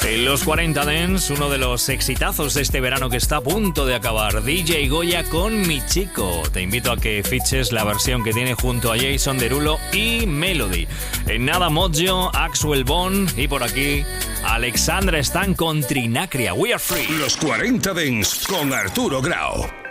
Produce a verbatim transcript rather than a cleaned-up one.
En los cuarenta Dance, uno de los exitazos de este verano que está a punto de acabar, D J Goya con Mi Chico. Te invito a que fiches la versión que tiene junto a Jason Derulo y Melody. En nada, Mojo, Axwell Bond y por aquí Alexandra Stan con Trinacria. We are free. Los cuarenta Dance con Arturo Grau.